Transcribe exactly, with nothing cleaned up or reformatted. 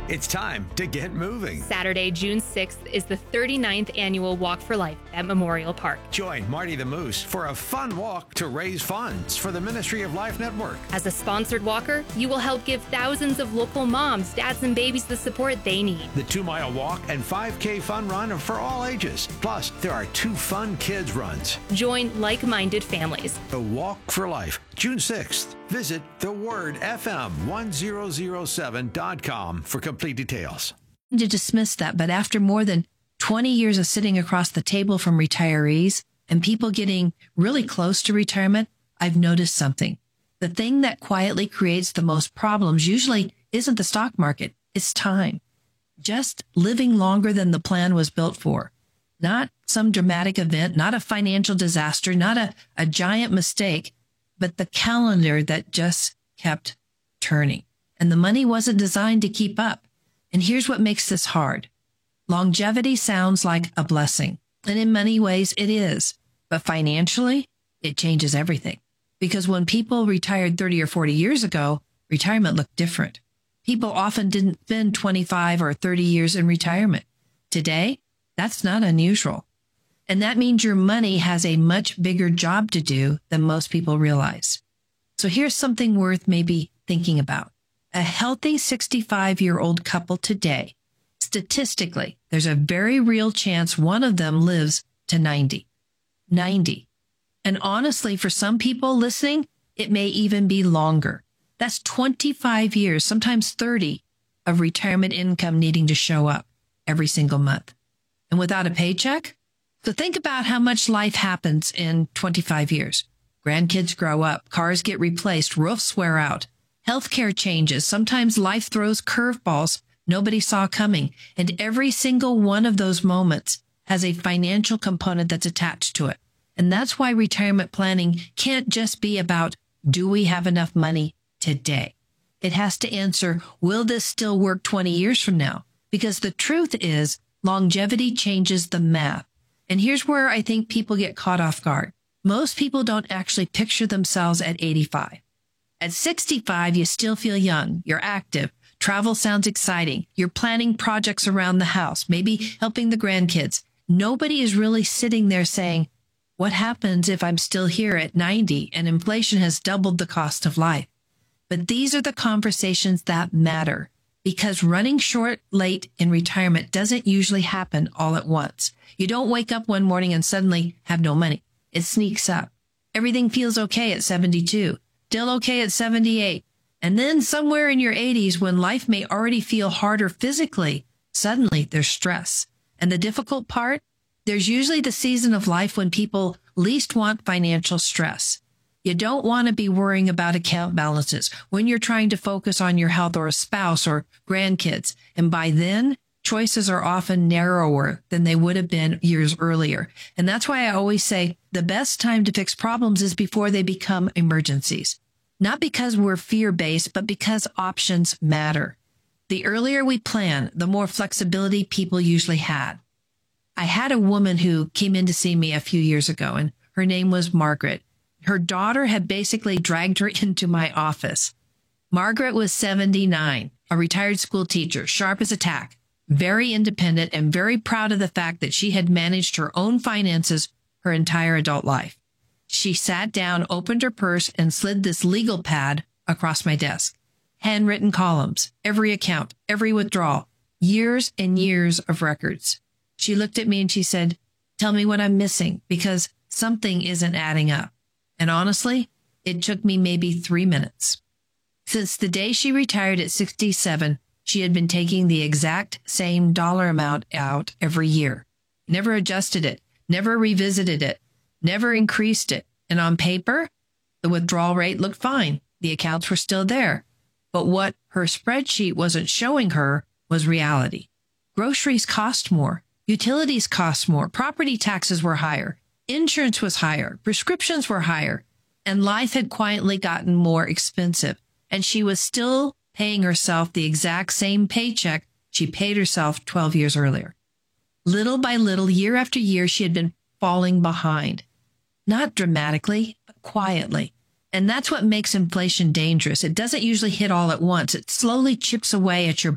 It's time to get moving. Saturday, June sixth is the thirty-ninth annual Walk for Life at Memorial Park. Join Marty the Moose for a fun walk to raise funds for the Ministry of Life Network. As a sponsored walker, you will help give thousands of local moms, dads, and babies the support they need. The two-mile walk and five K fun run are for all ages. Plus, there are two fun kids runs. Join like-minded families. The Walk for Life, June sixth. Visit the word F M one thousand seven dot com for complete details. To dismiss that, but after more than twenty years of sitting across the table from retirees and people getting really close to retirement, I've noticed something. The thing that quietly creates the most problems usually isn't the stock market, it's time. Just living longer than the plan was built for. Not some dramatic event, not a financial disaster, not a, a giant mistake, but the calendar that just kept turning. And the money wasn't designed to keep up. And here's what makes this hard. Longevity sounds like a blessing. And in many ways it is. But financially, it changes everything. Because when people retired thirty or forty years ago, retirement looked different. People often didn't spend twenty-five or thirty years in retirement. Today, that's not unusual. And that means your money has a much bigger job to do than most people realize. So here's something worth maybe thinking about. A healthy sixty-five-year-old couple today, statistically, there's a very real chance one of them lives to ninety. ninety. And honestly, for some people listening, it may even be longer. That's twenty-five years, sometimes thirty, of retirement income needing to show up every single month. And without a paycheck? So think about how much life happens in twenty-five years. Grandkids grow up, cars get replaced, roofs wear out, healthcare changes. Sometimes life throws curveballs nobody saw coming. And every single one of those moments has a financial component that's attached to it. And that's why retirement planning can't just be about, do we have enough money today? It has to answer, will this still work twenty years from now? Because the truth is, longevity changes the math. And here's where I think people get caught off guard. Most people don't actually picture themselves at eighty-five. At sixty-five, you still feel young. You're active. Travel sounds exciting. You're planning projects around the house, maybe helping the grandkids. Nobody is really sitting there saying, what happens if I'm still here at ninety and inflation has doubled the cost of life? But these are the conversations that matter, because running short late in retirement doesn't usually happen all at once. You don't wake up one morning and suddenly have no money. It sneaks up. Everything feels okay at seventy-two, still okay at seventy-eight. And then somewhere in your eighties, when life may already feel harder physically, suddenly there's stress. And the difficult part? There's usually the season of life when people least want financial stress. You don't want to be worrying about account balances when you're trying to focus on your health or a spouse or grandkids. And by then, choices are often narrower than they would have been years earlier. And that's why I always say the best time to fix problems is before they become emergencies. Not because we're fear-based, but because options matter. The earlier we plan, the more flexibility people usually had. I had a woman who came in to see me a few years ago, and her name was Margaret. Her daughter had basically dragged her into my office. Margaret was seventy-nine, a retired school teacher, sharp as a tack, very independent, and very proud of the fact that she had managed her own finances her entire adult life. She sat down, opened her purse, and slid this legal pad across my desk. Handwritten columns, every account, every withdrawal, years and years of records. She looked at me and she said, tell me what I'm missing, because something isn't adding up. And honestly, it took me maybe three minutes. Since the day she retired at sixty-seven, she had been taking the exact same dollar amount out every year. Never adjusted it, never revisited it, never increased it. And on paper, the withdrawal rate looked fine. The accounts were still there. But what her spreadsheet wasn't showing her was reality. Groceries cost more. Utilities cost more. Property taxes were higher. Insurance was higher. Prescriptions were higher. And life had quietly gotten more expensive. And she was still paying herself the exact same paycheck she paid herself twelve years earlier. Little by little, year after year, she had been falling behind. Not dramatically, but quietly. And that's what makes inflation dangerous. It doesn't usually hit all at once. It slowly chips away at your